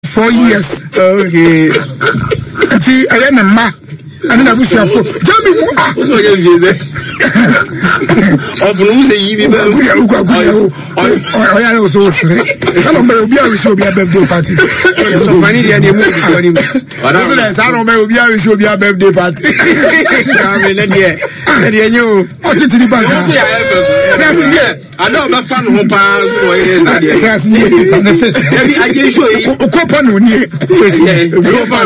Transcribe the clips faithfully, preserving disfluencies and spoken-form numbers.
four years. Okay. See, I am a ma. I don't know for. Tell me more. What's what you say? Of no say you be better. We are look at you. I am also straight. Some of them will be able to be a birthday party. So funny the name of him. What is it? I don't know will be able to be a birthday party. I mean, let you. Let you know. What is the party? I know about fun home pass or is that it? Yes, yes. I can show you. Open on you. Go fun.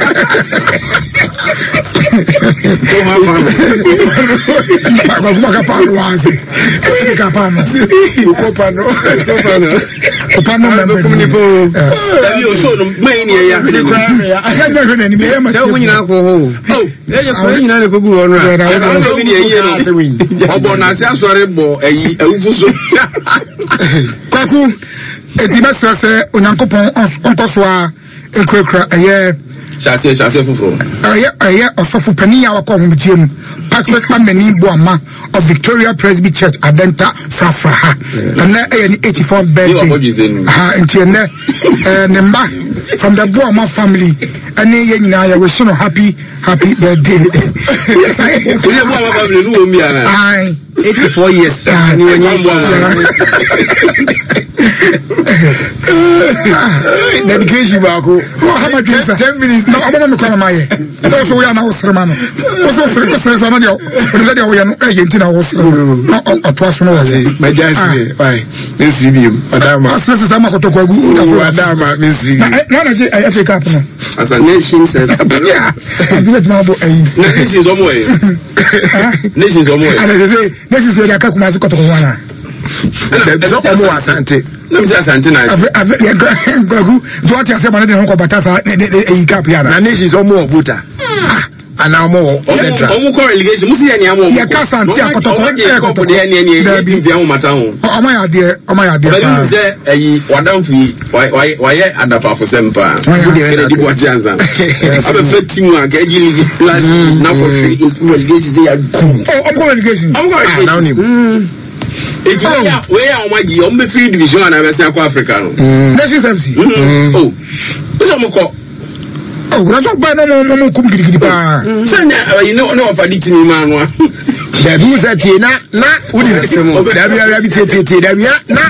Kapano wazi. Kapano. Kopano. Kopano. Kopano member. Dabi o so no main ya. Aya na hwe ni me ma. Se wo nyina ko ho. Oh, e ye ko nyina ne ko gu ono a. E ko no bi ne ye no. Obo na se asore bo ayi awufu so. Kwaku eti ba stress onyankopon onkoso a ekrekra eye Chassis, chassis for. Aye, aye, Osofu Penia Wakom Jim, Patrick Ameni Boama of Victoria Presby Church, Adenta, Frafraha, and then eighty-fourth birthday. Ha, and Tiene, and Nemba from the Boama family, and then I was so happy, happy birthday. Yes, I eighty-four years. Dedication, Baku. How much is ten minutes? No, I'm going to come my so we are now Sermano. Also, for the first one, we are not agent in our house. Not a personal. My dad, why? Miss Review, Madame, this is a Makoto, Madame, Miss Review. I have a couple. As a nation says, yeah, I do it now. Nations on way. Nations on way. And as I say, this is where I come as a Cotowana. Asante. Let me say Asante now. I've what you say, man, Uncle Batasa, a capiana. And this is almost voter. And now more. Almost relegation. Musi any amo. Ya kasa anti akotoko. Ya kotoko. Ya ni ni. Ya bi biya mata ho. O ma ya de, o ma ya de. But you say eh wadamfi why why why adafa for sempa. Good dey dey go chanza. Abe fetim a ga ji last na for free into relegation say ya go. Oh, I'm going relegation. I'm going relegation. Now him. It's where where am I? You am free division and I be say Africa no. Nations F C. Oh. What's am ko? Oh, we don't buy no more no kum gidi gidi pa. Say you know no of aditi ni man wa. Da bi usati na na udi semo. Da bi ya bi tete da bi na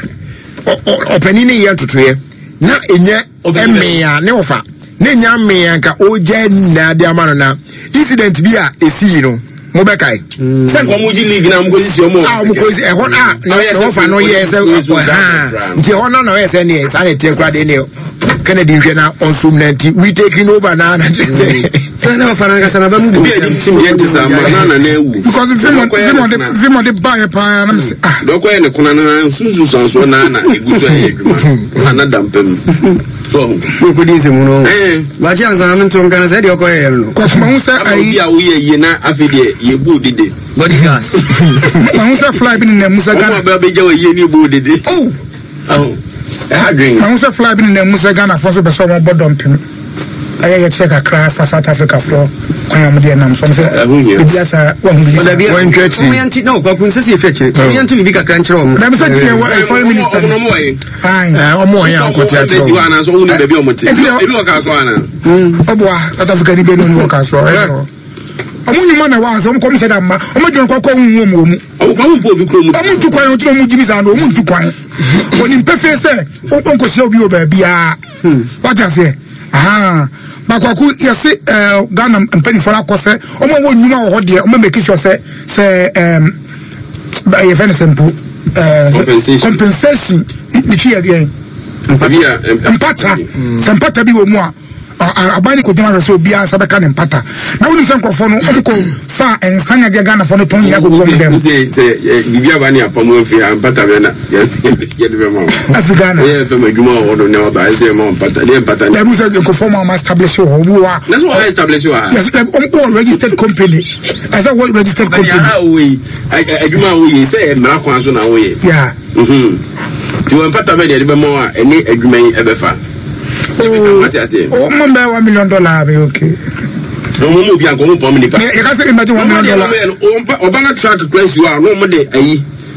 openini ya tutuye. Na enye emmeya ne ofa. Ne nya emmeya nka oja na de amano na. Incident bi a esi no. Mobekai. Say ko muji league na mo kosi omo. Ah mo kosi e hon ah na no fa no ye se ha. Nti hon na no ye se ne sa ne tie kra de ne. Kennedy hwe na onsum nanti we taking over na na say. Say na fa na kasa na ba mu bi adi team ye tisa ma na na na ewu. Because Vimo Vimo de Vimo de buy pa na me ah. Do ko ye ne kuna na susu sanso na na egudu ye adwuma. Na dampem. So ko di se mu no. Eh ba chi anza na nto ngana say de ko ye no. Ko ma hu say ai ya wo ye ye na afide ye bu dide body gas ma hu fly bin na musa Ghana ba be jaw ye ni bu dide oh oh eh drink ma hu fly bin na musa Ghana for so be so mo bodom pim aye ye check akra for South Africa for kwa mo de nam so say e bia sa wa hu bi da bia one twenty mo yanti no kwa kun sese fetche mo yanti bi ka kan kire o mo da be say e foreign minister no mo yi ai o mo yan ko ti atro ti wa na so hu ni da bi o mo ti e bi o ka so ana obo a South Africa ni be no ni o ka so amunyu mana wa so mko mseda ma omedun kwa kwa nwu mu mu kwa mu po bi kro mu amun tu kwan tu mu jimi za no mun tu kwan oni mpefe se onko se obi o ba bia what I say aha makwaku yesi Ghana mpeni fora kose omo wo nyuma ho de omo make sure se se um ba ye fene simple compensation bichi ya bien mpata mpata bi wo mu a abani ko dema so bia sa beka ne mpata na woni sen kofo no ko fa ensanya de Ghana fo no ton ya go go dem se se bibia bani apamu afi mpata be na ye de be ma Africana ye fe maduma o do ne o ba se ma mpata de mpata na bu se ko fo ma establish o bu wa na so establish o ha yes on ko registered company as a what registered company ah we aduma we say mra kwa so na we yeah mhm ti wa mpata be de be ma wa eni aduma yi e be fa oh mamba one million dollar be okay no mo mo bi anko mo pom ni pa e ka say imagine one million dollar o ba na track place you are no mo de ayi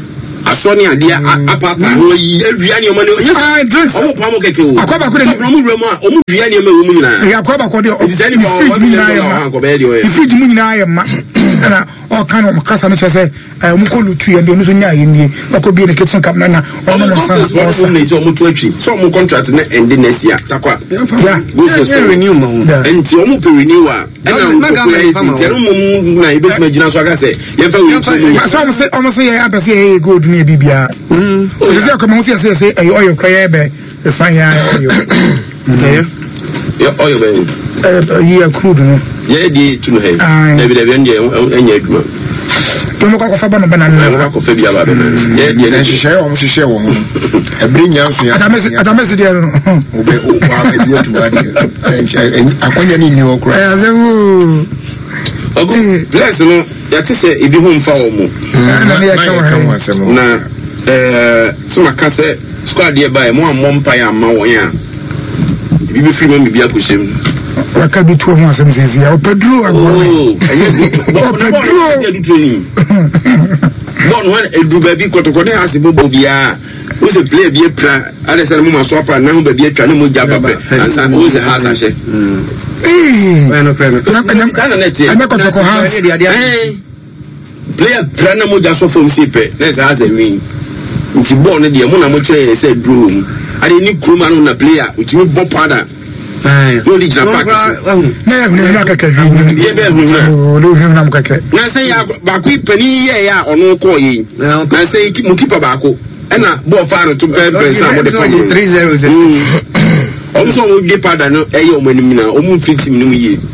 asoni adia apapa ho yi awia ne omo ne yes omo pa mo keke o akwaba ko de omo wura mu omo wia ne ma wo mu nyina ya akwaba ko de o fridge mu nyina ya fridge mu nyina ya ma na o kan o kasa no chese omo ko lutu ye ndo no so nya ye nie ko bi ne kitchen cabinet na omo no fa so ne so omo to atwi so omo contract na end next year takwa ya go so renew ma enti omo pe renew a na ga ma tero mo na ibe ma gina so aga se ye fa we so omo se omo se ye abese ye good ne bibia mm o se se ko mo fi se se oyo kwaye be e fan ya oyo okay yo oyo be eh ye crude no ye di tunu he na bi da bi ende enya aduma to mo ko fa ba no banana na ko fa bi aba be ye di na shishe o mo shishe wo ebri nyanso ya atamesi atamesi de no obe o wa be yo tu ba di akonya ni ni okura eh azewu ogo bless no ya ti se ibi ho mfa wo mo na ne ya kan na eh sima ka se squad e ba e mo ammo mpa ya amma won ya bibi free mo bibia ko shem waka bi to ho asem sisi ya o pedro agora oh o pedro bon wan edu ba bi kotoko ne ase bobo bia o se play bi pra ale se mo ma so apa na ho ba bi atwa ne mo ja papa ansa o se ha sa she eh bueno frame sana net ana kotoko ha player pra na mo ja so fom sipe na se ha se win nti ball ne de mo na mo kire se drum ade ni kroma no na player utimi bo pada no di jam pack na na na ka ka vi ye be hu na lo hu na mo ka ka na se ya ba ku pani ye ya ono ko yi na se mu keeper ba ko na ball far to pen pen sa mo de pa three zero o so mo di pada no e ye o manim na o mu fit mi no yi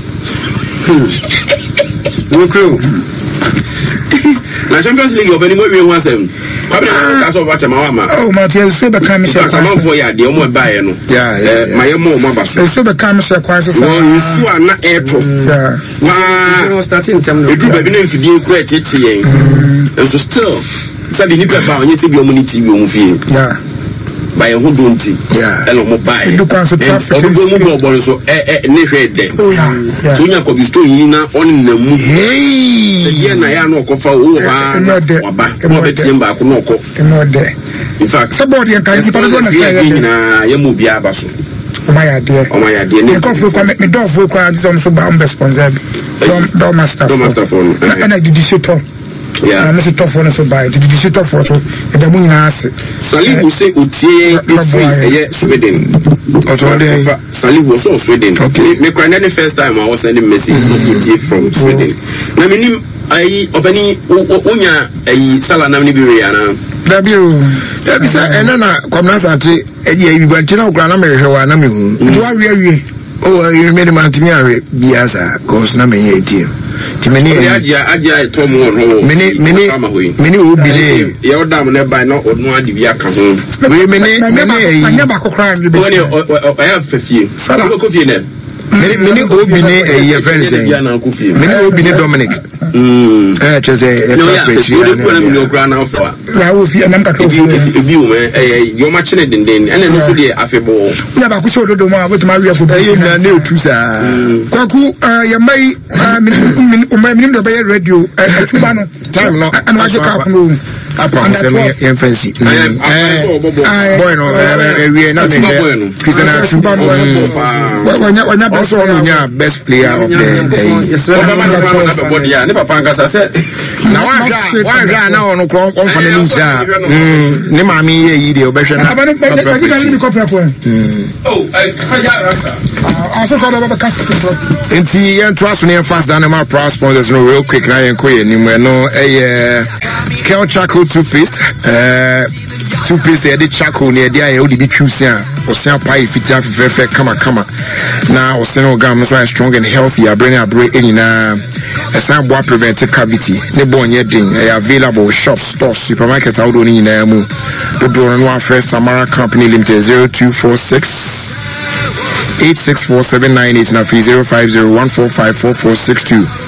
no crew na Champions League obani mo wie ho asem kwabena ka so ba chama wa ma oh ma tie so be kam se kwa ma fo ya de o mo ba ye no eh ma ye mo mo ba so so be kam se kwa se sa wo isu ana eto wa no starting time edu ba bi na mfidie ku etete yen and so still sabi ni pepa onye ti bi o mo ni ti bi o mo fie yeah ba ye ho donti yeah elo mo ba ye edu kan so traffic o go mo bo bo so eh eh ne hwe de so nya ko bi sto yin na on na mu hey ye na ya no ko fa o ba wa ba mo be tie mba ko no ko in fact support ye kan ti pa do na ye na ye mu bia ba so o ma ya de o ma ya de ne ko fu ko me do fu ko a so ba on responsible dom dom master dom master for na di di shito yeah na se to for no so ba di di shito for so e da mu nyina ase Salihu say otie free ye Sweden otode Salihu so Sweden okay me kwa na the first time I was sending message otie from Sweden na minim ai obani unya ai sala na ni biwe ana da bi o da bi sa ena na kwamna sate e di ai bi na okura na me hwe wa na me hu do awie awie oh you made man timi awe biasa cause na me ye tie timeni aja aja to mo no mini mini mini obile ye odam na ba na onu adi bi aka ho we mini mini anya ba kokra bi be woni o ya fafie sala ko fie ne mini mini obine e ye friends mini obine Dominic mm eh chese e tapeti na mini okra na ofa ya wo fie na mka fie bi o me eh yo ma chene denden ene no so de afebo ya ba ku so dodo mo abotuma wi afo eh na na otu sa kwaku ya mai mini mini do be radio atuba no time no and wa ka no apa se me yen fancy eh boy no we na me Christian atuba no wanya wanya also nya best player of the day so na body ya ne papa nkasa se na wa ga wa ga na ono ko on fa ni ncha mm ne ma mi ye yi de obehwe na aba no ba ka ni ko fa ko oh I faja rasa ah so ko da ba ka enti yen to aso ne fast down my pro sponsors no real quick na yen ko ye ni mo no eh Kel Charcoal toothpaste eh toothpaste e de charcoal ne de aye o de bi twusi a o se apai fita fefefe kama kama na o se no gam so strong and healthy a brain a brain enina esan boa prevent cavity ne bo onye din e available shop stores supermarket out oni nyina mu do do no one first Samara Company Limited zero two four six eight six four seven nine eight na zero five zero one four five four four six two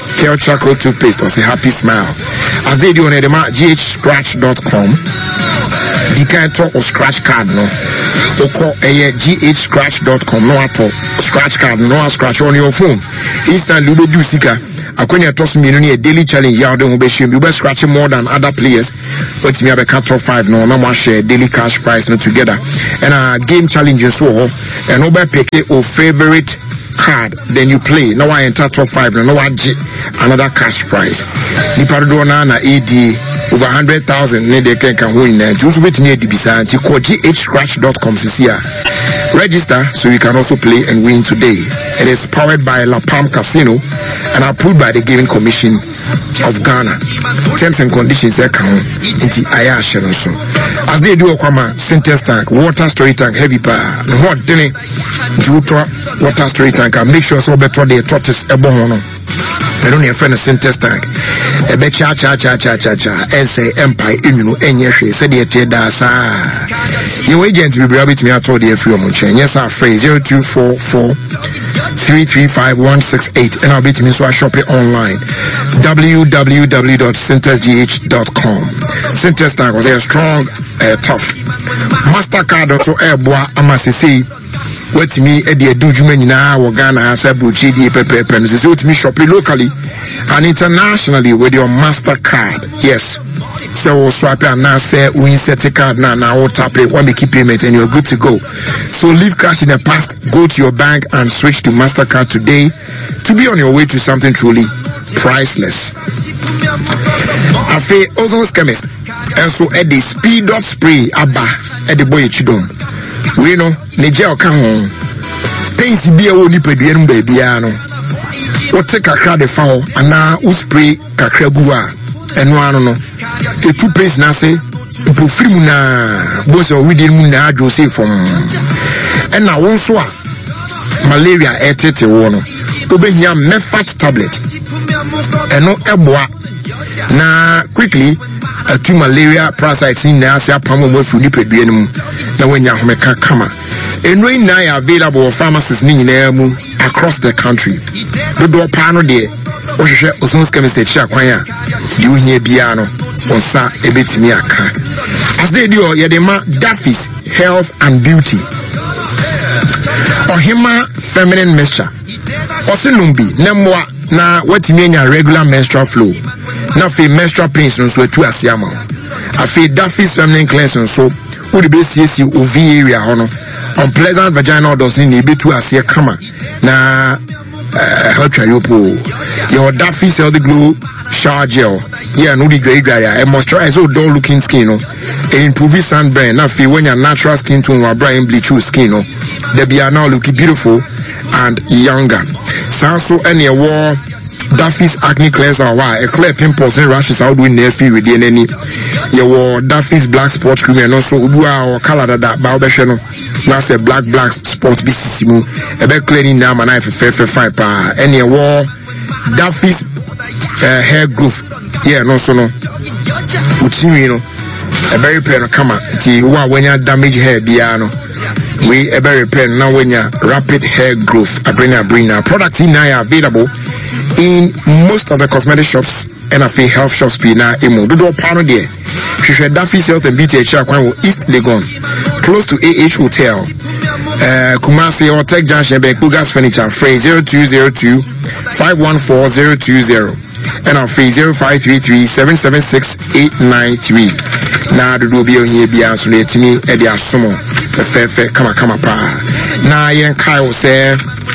Kel Charcoal toothpaste or say happy smile. As they do on the g h scratch dot com. You can talk or scratch card no. Oko a g h scratch dot com no app scratch card no scratch on your phone. Instant Lube do sika. Akwenya toss me no a daily challenge ya de be shame. You be scratching more than other players. But me have a cut top five no no more share daily cash prize no together. And a game challenge so and over pick your favorite card, then you play. Now I enter top five, now I get another cash prize. Nipa do na na A D over one hundred thousand ne de can can win. Just wait near the bisa anti call g h scratch dot com here. Register so you can also play and win today. It is powered by La Palm Casino and approved by the Gaming Commission of Ghana. Terms and conditions they come into Ayasha so. As they do Okwama Syntex tank, water storage tank, heavy power. What dene Juto water storage tank and make sure so better the tortoise ebohono. I don't have friend a Syntex tank. A bet cha cha cha cha cha cha and say empire in you any said the teda sa. Your agent will be able to me at all the free chain. Yes, our phrase zero two four four three three five one six eight and I'll be to me so I shop it online. w w w dot syntex g h dot com. Syntex tank was a strong, uh, tough. Mastercard also airboa amasisi. What me at the Dujman now or Ghana as a buchi di pepe premises with me shopping locally and internationally with your Mastercard. Yes. So swap and now say we set a card now now tap it one keep payment and you're good to go. So leave cash in the past, go to your bank and switch to Mastercard today to be on your way to something truly priceless. I feel Ozon's chemist and so at the speed of spray abba at the boy chidom. We know Niger come home. Things be a only pedium baby. What take a crowd of foul and now we spray Kakragua and one no. A two place na say Pufrimuna both of we didn't know to say from and now one so malaria at it one. Obey Mefat tablet and no eboa. Na quickly a two malaria parasites in there say pamo mo fu nipa duanum na wanya homeka kama enro na available pharmacies ni nyina mu across the country do pa no de o hwehwe osons chemist chia kwan a di ohia bia no onsa ebetimi aka as they do ye de ma Daffy's health and beauty Ohima feminine mixture osinumbi nemwa na watimi anya regular menstrual flow na fe menstrual pains so atu asiama afi Daffy's feminine cleansing so wo de be siesi ovi area hono unpleasant vaginal odors ni be tu asie kama na uh, how try you your Daffy's healthy glow shower gel yeah no the gray dry a moisturize so dull looking skin no e improve sunburn na fe when your natural skin tone wa bright bleach your skin no they be now looking beautiful and younger so any war Daffy's acne cleanser why a clear pimples and rashes out with nerfy with any your Daffy's black spot cream and also or color that baobeshano that's a black black spot bisimu a bit cleaning now my knife fair fair five pa any war Daffy's uh, hair growth yeah no so no you know a very pen come ti wa when you damage hair biano we a very pen now when you rapid hair growth I bring a bring a product in now available in most of the cosmetic shops and a free health shops be now emo do do pano there she should Daffy's health and beauty check when East Legon close to A H Hotel uh Kumasi or Tech Junction by Kugas Furniture phrase zero two zero two five one four zero two zero and our free zero five three three seven seven six eight nine three. Now the do be on here be answer to me at the asumo the fair fair kama kama pa. Now yen Kyle say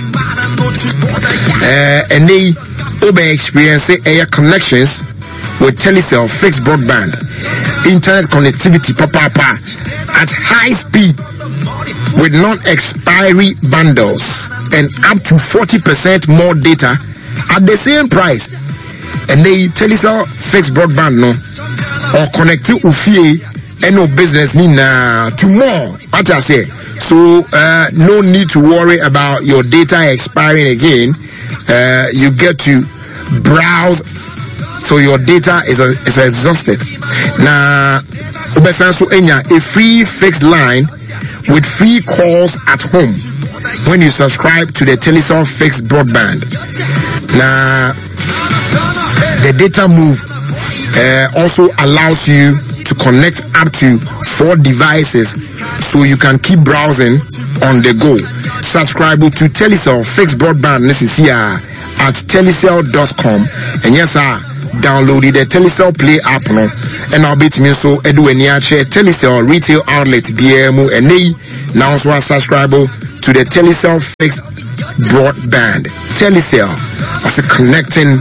uh and they obe experience air connections with Telecel fixed broadband internet connectivity papa pa at high speed with non-expiry bundles and up to forty percent more data at the same price. And they Telecel fixed broadband no or connect to Ufie and no business ni na to more. What I say. So uh, no need to worry about your data expiring again. Uh, you get to browse so your data is uh, is exhausted. Now Obesanso Enya a free fixed line with free calls at home when you subscribe to the Telecel fixed broadband. Now The data move uh, also allows you to connect up to four devices so you can keep browsing on the go. Subscribe to Telecel fixed broadband. This is here at telecel dot com. And yes, sir, download the Telecel Play app no. And I'll be to me so edu eniache Telecel retail outlet B M O and now so subscribe to the Telecel fixed broadband. Telecel as a connecting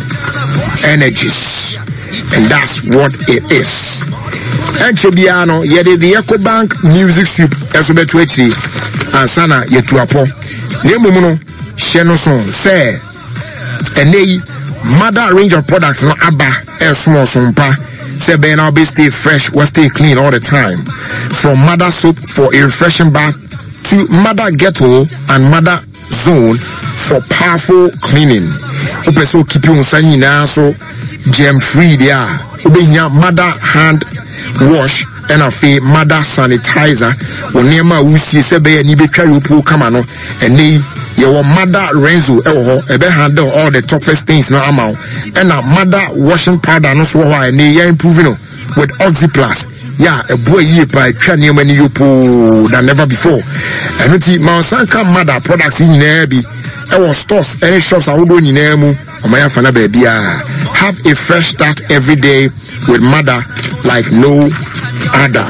energies, and that's what it is. And Chebiano, yede the EcoBank Music Soup as we to actually and sana yetu apo. Nemumuno sheno son say and they mother range of products no abba and small sompa. Say be now be stay fresh, we stay clean all the time. From mother soap for a refreshing bath to mother ghetto and mother zone for powerful cleaning. Open so keep you on now so germ free there. Ubenya mother hand wash and a fee mother sanitizer. Onema usi sebe ni be try upu kama no and they your mother Renzo ewo ebe handle all the toughest things no amount and a mother washing powder no so why and they improving no with Oxy Plus. Yeah, a boy ye by twenty many upu than never before. And it's Mansanka mother products in nebi ewo stores any shops I would do in nemu omaya fana baby. Have a fresh start every day with mother like no other.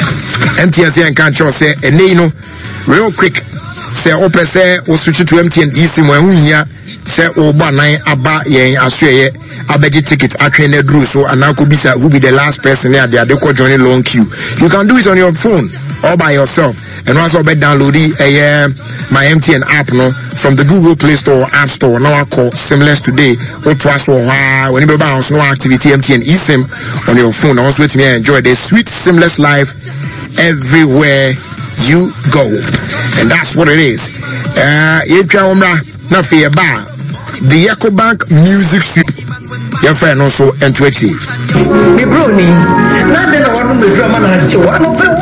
M T N C and can't say and you know real quick say open say o switch to M T N easy when we here say oba nine aba yen aswe abeji ticket atwe na dru so anako bisa who be the last person there they go join long queue. You can do it on your phone all by yourself and also be download the uh, my M T N app no from the Google Play Store App Store. Now I call seamless today or trust for when you bounce no activity M T N eSIM on your phone. Also with me enjoy the sweet seamless life everywhere you go, and that's what it is. Uh, you can not fear bar the EcoBank Music Soup. Your friend also and Twitchy. Me brony, nothing I want to be drama and you. I don't feel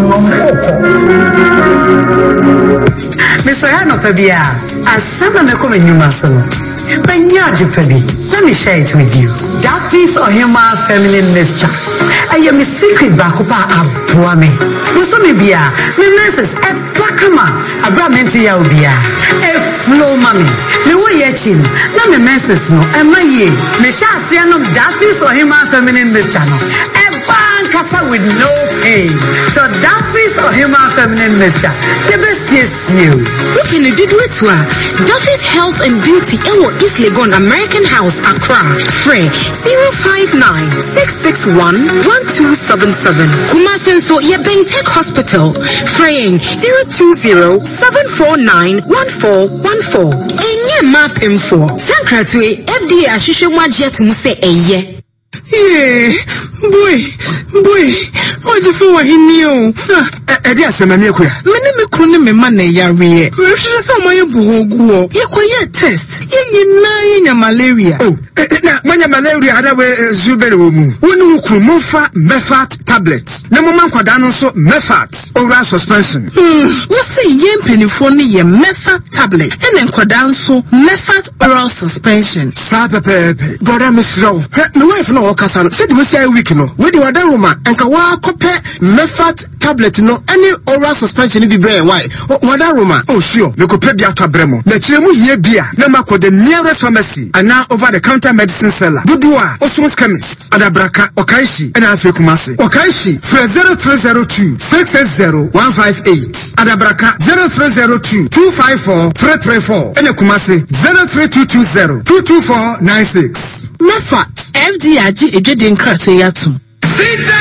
one. Mister Hano Pabia, as some of the coming you must know. When you are Japanese, let me share it with you. That is a human feminine mixture. I am a secret bakupa abuame. So maybe a me nurses a plakama a bramenti ya ubia a flow mommy. Me way yachin. Na me menses no. Am I ye? Me shasi no that is a human feminine mixture no. A bankasa with no pain. So that is a human feminine mixture. The best is you. What can you do it to her? Duffy's Health and Beauty Ewo East Legon American House Accra. Frey zero five nine six six one one two seven seven. Kumasenso Yebeng Tech Hospital. Freying zero two zero seven four nine one four one four. Enye map info. Sankratwe F D A Ashisho Majet Muse Eye. Yeah, boy, boy, what you feel in you? I just am a new queer. Many me couldn't me money, Yari. If she saw my boho, you quiet test. You know, malaria. Oh, when your malaria had a way, Zuberumu. When you could move Mefat tablets. No man quadano so Mefat oral suspension. Hmm, what's the yen penny for me, a Mefat tablet, and then quadanso Mefat oral suspension. Slap a pepe, brother Miss Rowe. No wife no okasano. Said we say week no. We the other woman and kawa kope Mefat tablet no any oral suspension in the brain. Why? Other woman. Oh sure. We could pay the after bremo. The chemu here beer. Nama ko the nearest pharmacy and now over the counter medicine seller. Budua Osmos chemist. Adabraka Okaishi and Alfred Kumasi. Okaishi for zero three zero two six six zero one five eight. Adabraka zero three zero two two five four three three four. And Kumasi zero three two two zero two two four nine six. Mefat. M D A G Ejeden Kraso Yatu.